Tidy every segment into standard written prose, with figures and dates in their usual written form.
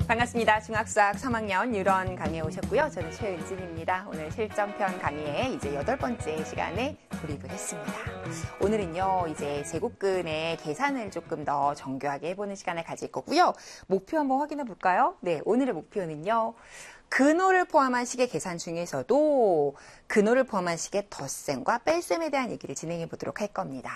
반갑습니다. 중학수학 3학년 유런 강의에 오셨고요. 저는 최은진입니다. 오늘 실전편 강의에 이제 8번째 시간에 돌입을 했습니다. 오늘은요, 이제 제곱근의 계산을 조금 더 정교하게 해보는 시간을 가질 거고요. 목표 한번 확인해 볼까요? 네, 오늘의 목표는요. 근호를 포함한 식의 계산 중에서도 근호를 포함한 식의 덧셈과 뺄셈에 대한 얘기를 진행해 보도록 할 겁니다.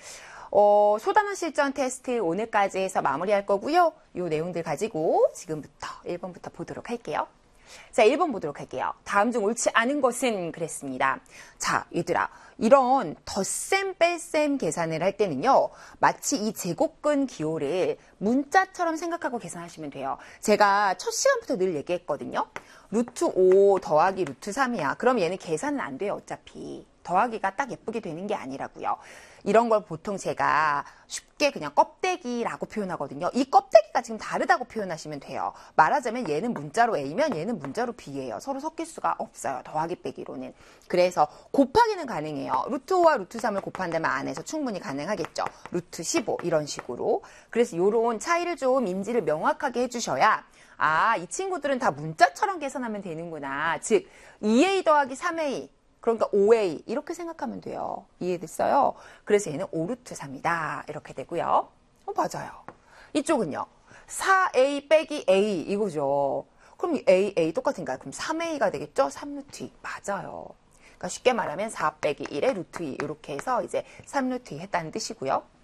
소단원 실전 테스트 오늘까지 해서 마무리할 거고요. 이 내용들 가지고 지금부터 1번부터 보도록 할게요. 자, 1번 보도록 할게요. 다음 중 옳지 않은 것은 그랬습니다. 자, 얘들아, 이런 덧셈, 뺄셈 계산을 할 때는요, 마치 이 제곱근 기호를 문자처럼 생각하고 계산하시면 돼요. 제가 첫 시간부터 늘 얘기했거든요. 루트 5 더하기 루트 3이야. 그럼 얘는 계산은 안 돼요, 어차피. 더하기가 딱 예쁘게 되는 게 아니라고요. 이런 걸 보통 제가 쉽게 그냥 껍데기라고 표현하거든요. 이 껍데기가 지금 다르다고 표현하시면 돼요. 말하자면 얘는 문자로 A면 얘는 문자로 B예요. 서로 섞일 수가 없어요. 더하기 빼기로는. 그래서 곱하기는 가능해요. 루트 5와 루트 3을 곱한다면 안에서 충분히 가능하겠죠. 루트 15 이런 식으로. 그래서 이런 차이를 좀 인지를 명확하게 해주셔야 아, 이 친구들은 다 문자처럼 계산하면 되는구나. 즉 2A 더하기 3A 그러니까 5A 이렇게 생각하면 돼요. 이해됐어요? 그래서 얘는 5루트 3이다. 이렇게 되고요. 맞아요. 이쪽은요. 4A 빼기 A 이거죠. 그럼 A 똑같은가요? 그럼 3A가 되겠죠? 3루트 2. 맞아요. 그러니까 쉽게 말하면 4 빼기 1의 루트 2 이렇게 해서 이제 3루트 2 했다는 뜻이고요.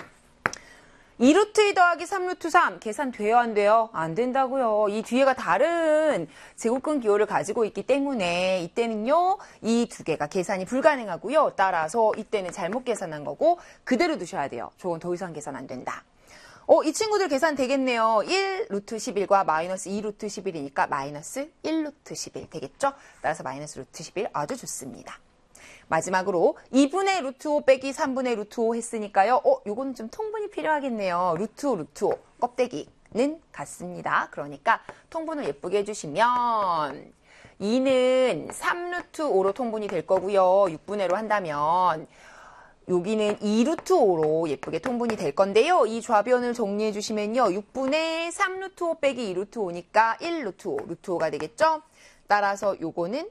2루트 2 더하기 3루트 3 계산 돼요 안 돼요? 안 된다고요. 이 뒤에가 다른 제곱근 기호를 가지고 있기 때문에 이때는요. 이 두 개가 계산이 불가능하고요. 따라서 이때는 잘못 계산한 거고 그대로 두셔야 돼요. 저건 더 이상 계산 안 된다. 이 친구들 계산 되겠네요. 1 루트 11과 마이너스 2 루트 11이니까 마이너스 1 루트 11 되겠죠? 따라서 마이너스 루트 11 아주 좋습니다. 마지막으로 2분의 루트 5 빼기 3분의 루트 5 했으니까요. 요거는 좀 통분이 필요하겠네요. 루트 5, 루트 5 껍데기는 같습니다. 그러니까 통분을 예쁘게 해주시면 2는 3루트 5로 통분이 될 거고요. 6분의 1로 한다면 여기는 2루트 5로 예쁘게 통분이 될 건데요. 이 좌변을 정리해 주시면요. 6분의 3루트 5 빼기 2루트 5니까 1루트 5, 루트 5가 되겠죠? 따라서 요거는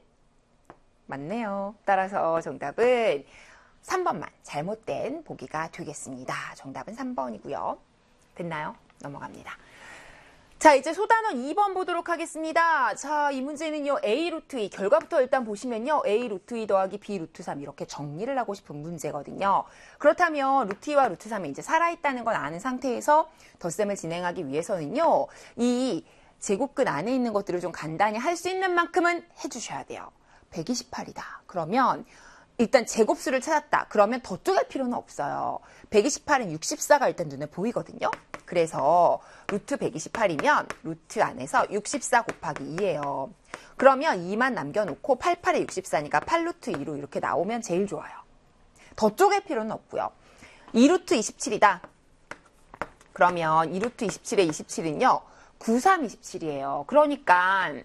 맞네요. 따라서 정답은 3번만 잘못된 보기가 되겠습니다. 정답은 3번이고요. 됐나요? 넘어갑니다. 자, 이제 소단원 2번 보도록 하겠습니다. 자, 이 문제는요. A 루트 2 결과부터 일단 보시면요. A 루트 2 더하기 B 루트 3 이렇게 정리를 하고 싶은 문제거든요. 그렇다면 루트 2와 루트 3이 이제 살아있다는 걸 아는 상태에서 덧셈을 진행하기 위해서는요. 이 제곱근 안에 있는 것들을 좀 간단히 할 수 있는 만큼은 해주셔야 돼요. 128이다. 그러면 일단 제곱수를 찾았다. 그러면 더 쪼갤 필요는 없어요. 128은 64가 일단 눈에 보이거든요. 그래서 루트 128이면 루트 안에서 64 곱하기 2예요. 그러면 2만 남겨놓고 88에 64니까 8루트 2로 이렇게 나오면 제일 좋아요. 더 쪼갤 필요는 없고요. 2루트 27이다. 그러면 2루트 27에 27은요. 93, 27이에요. 그러니까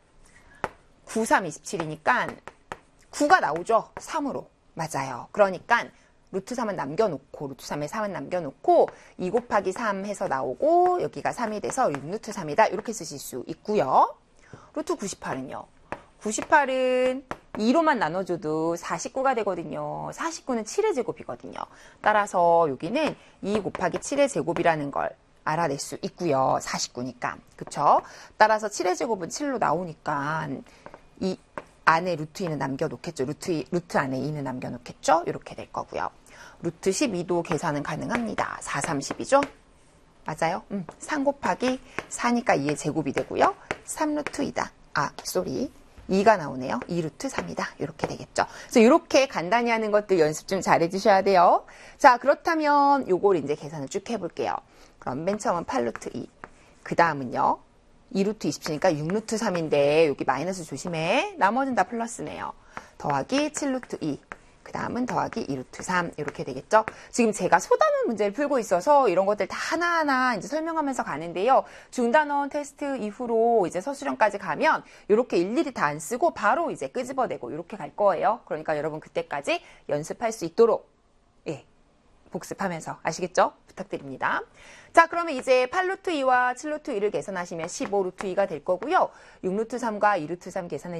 93, 27이니까 9가 나오죠. 3으로. 맞아요. 그러니까 루트 3은 남겨놓고 루트 3에 3은 남겨놓고 2 곱하기 3 해서 나오고 여기가 3이 돼서 6루트 3이다. 이렇게 쓰실 수 있고요. 루트 98은요. 98은 2로만 나눠줘도 49가 되거든요. 49는 7의 제곱이거든요. 따라서 여기는 2 곱하기 7의 제곱이라는 걸 알아낼 수 있고요. 49니까. 그쵸? 따라서 7의 제곱은 7로 나오니까 이 안에 루트 2는 남겨놓겠죠. 루트 안에 2는 남겨놓겠죠. 이렇게 될 거고요. 루트 12도 계산은 가능합니다. 4, 30이죠? 맞아요? 3 곱하기 4니까 2의 제곱이 되고요. 3루트 2다. 2가 나오네요. 2루트 3이다. 이렇게 되겠죠. 그래서 이렇게 간단히 하는 것들 연습 좀 잘 해주셔야 돼요. 자, 그렇다면 요걸 이제 계산을 쭉 해볼게요. 그럼 맨 처음은 8루트 2. 그 다음은요. 2루트 27이니까 6루트 3인데 여기 마이너스 조심해. 나머지는 다 플러스네요. 더하기 7루트 2. 그 다음은 더하기 2루트 3 이렇게 되겠죠. 지금 제가 소단원 문제를 풀고 있어서 이런 것들 다 하나하나 이제 설명하면서 가는데요. 중단원 테스트 이후로 이제 서술형까지 가면 이렇게 일일이 다 안 쓰고 바로 이제 끄집어내고 이렇게 갈 거예요. 그러니까 여러분 그때까지 연습할 수 있도록 복습하면서 아시겠죠? 부탁드립니다. 자, 그러면 이제 8루트 2와 7루트 2를 계산하시면 15루트 2가 될 거고요. 6루트 3과 2루트 3 계산해